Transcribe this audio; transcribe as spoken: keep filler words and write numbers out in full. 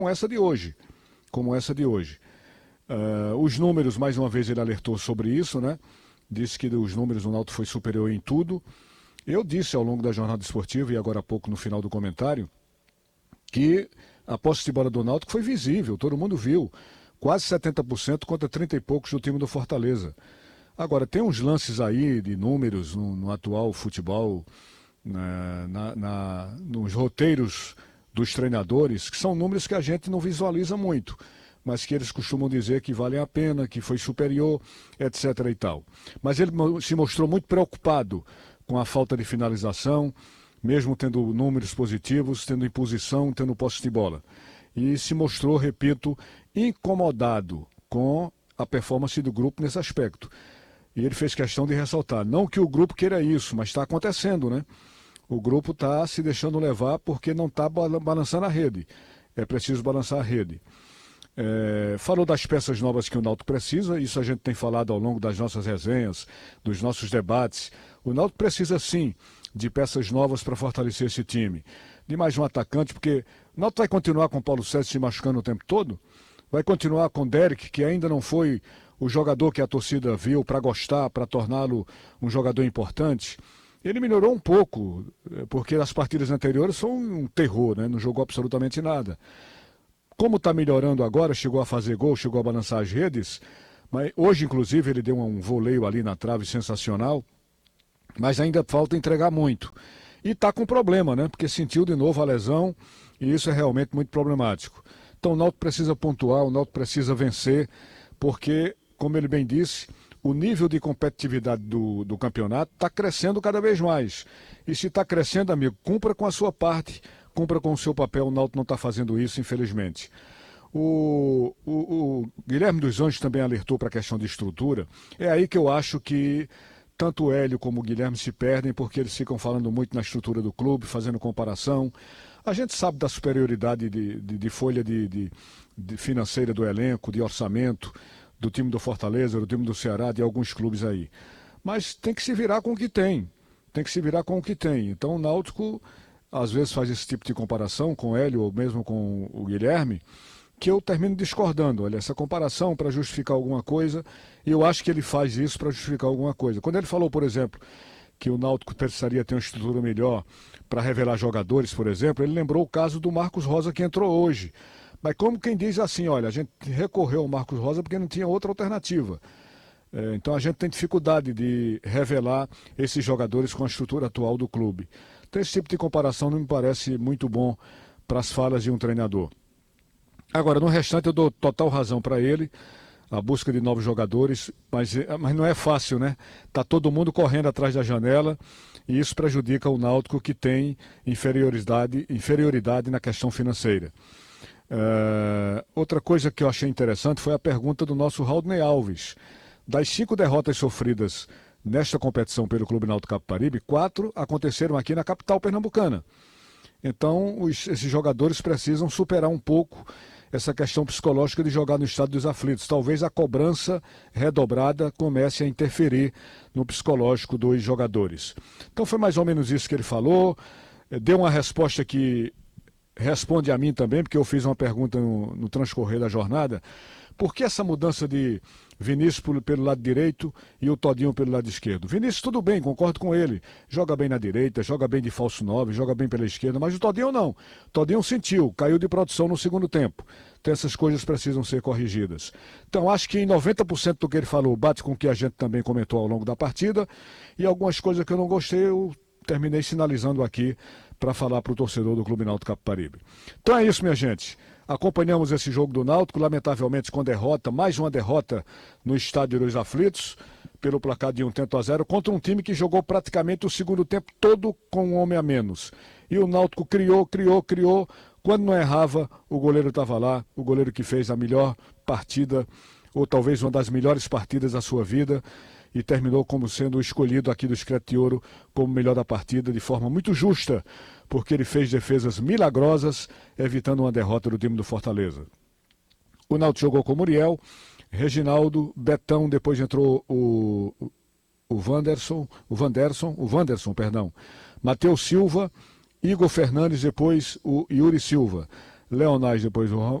como essa de hoje, como essa de hoje. Uh, os números, mais uma vez ele alertou sobre isso, né? Disse que os números do Náutico foi superior em tudo. Eu disse ao longo da jornada esportiva e agora há pouco no final do comentário que a posse de bola do Náutico foi visível, todo mundo viu. Quase setenta por cento contra trinta e poucos do time do Fortaleza. Agora, tem uns lances aí de números no, no atual futebol, na, na, na, nos roteiros dos treinadores, que são números que a gente não visualiza muito, mas que eles costumam dizer que valem a pena, que foi superior, etc e tal. Mas ele se mostrou muito preocupado com a falta de finalização, mesmo tendo números positivos, tendo imposição, tendo posse de bola. E se mostrou, repito, incomodado com a performance do grupo nesse aspecto. E ele fez questão de ressaltar, não que o grupo queira isso, mas está acontecendo, né? O grupo está se deixando levar porque não está balançando a rede. É preciso balançar a rede. É, falou das peças novas que o Náutico precisa, isso a gente tem falado ao longo das nossas resenhas, dos nossos debates. O Náutico precisa sim de peças novas para fortalecer esse time. De mais um atacante, porque o Náutico vai continuar com o Paulo César se machucando o tempo todo? Vai continuar com o Derek, que ainda não foi o jogador que a torcida viu para gostar, para torná-lo um jogador importante? Ele melhorou um pouco, porque as partidas anteriores são um terror, né? Não jogou absolutamente nada. Como está melhorando agora, chegou a fazer gol, chegou a balançar as redes, mas hoje, inclusive, ele deu um voleio ali na trave sensacional, mas ainda falta entregar muito. E está com problema, né? Porque sentiu de novo a lesão e isso é realmente muito problemático. Então o Náutico precisa pontuar, o Náutico precisa vencer, porque, como ele bem disse, o nível de competitividade do, do campeonato está crescendo cada vez mais. E se está crescendo, amigo, cumpra com a sua parte, cumpra com o seu papel. O Náutico não está fazendo isso, infelizmente. O, o, o Guilherme dos Anjos também alertou para a questão de estrutura. É aí que eu acho que tanto o Hélio como o Guilherme se perdem, porque eles ficam falando muito na estrutura do clube, fazendo comparação. A gente sabe da superioridade de, de, de folha de, de, de financeira do elenco, de orçamento, do time do Fortaleza, do time do Ceará, de alguns clubes aí. Mas tem que se virar com o que tem. Tem que se virar com o que tem. Então o Náutico, às vezes, faz esse tipo de comparação com o Hélio ou mesmo com o Guilherme, que eu termino discordando. Olha, essa comparação para justificar alguma coisa, e eu acho que ele faz isso para justificar alguma coisa. Quando ele falou, por exemplo, que o Náutico precisaria ter uma estrutura melhor para revelar jogadores, por exemplo, ele lembrou o caso do Marcos Rosa, que entrou hoje. Mas como quem diz assim, olha, a gente recorreu ao Marcos Rosa porque não tinha outra alternativa. É, então a gente tem dificuldade de revelar esses jogadores com a estrutura atual do clube. Então esse tipo de comparação não me parece muito bom para as falas de um treinador. Agora, no restante eu dou total razão para ele, a busca de novos jogadores, mas, mas não é fácil, né? Está todo mundo correndo atrás da janela e isso prejudica o Náutico, que tem inferioridade, inferioridade na questão financeira. Uh, outra coisa que eu achei interessante foi a pergunta do nosso Raudney Alves. Das cinco derrotas sofridas nesta competição pelo Clube Náutico Capibaribe, quatro aconteceram aqui na capital pernambucana. Então, os, esses jogadores precisam superar um pouco essa questão psicológica de jogar no estado dos aflitos. Talvez a cobrança redobrada comece a interferir no psicológico dos jogadores. Então, foi mais ou menos isso que ele falou. Deu uma resposta que responde a mim também, porque eu fiz uma pergunta no, no transcorrer da jornada. Por que essa mudança de Vinícius pelo, pelo lado direito e o Todinho pelo lado esquerdo? Vinícius, tudo bem, concordo com ele. Joga bem na direita, joga bem de falso nove, joga bem pela esquerda, mas o Todinho não. O Todinho sentiu, caiu de produção no segundo tempo. Então essas coisas precisam ser corrigidas. Então acho que em noventa por cento do que ele falou bate com o que a gente também comentou ao longo da partida, e algumas coisas que eu não gostei eu terminei sinalizando aqui para falar para o torcedor do Clube Náutico Capibaribe. Então é isso, minha gente. Acompanhamos esse jogo do Náutico, lamentavelmente com derrota, mais uma derrota no Estádio dos Aflitos, pelo placar de um tanto a zero, contra um time que jogou praticamente o segundo tempo todo com um homem a menos. E o Náutico criou, criou, criou. Quando não errava, o goleiro estava lá, o goleiro que fez a melhor partida, ou talvez uma das melhores partidas da sua vida, e terminou como sendo o escolhido aqui do Screte de Ouro como melhor da partida, de forma muito justa, porque ele fez defesas milagrosas, evitando uma derrota do time do Fortaleza. O Náutico jogou com o Muriel, Reginaldo, Betão, depois entrou o, o Wanderson, o Wanderson, o Wanderson, perdão, Matheus Silva, Igor Fernandes, depois o Yuri Silva. Leonais depois o